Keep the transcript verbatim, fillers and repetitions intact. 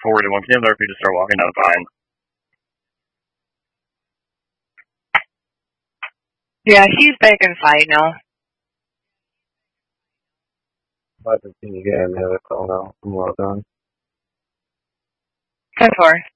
forty-one. Can you have the R P just start walking down the pine? Yeah, he's back inside now. five fifteen, you get in there, call now. I'm well done. ten four.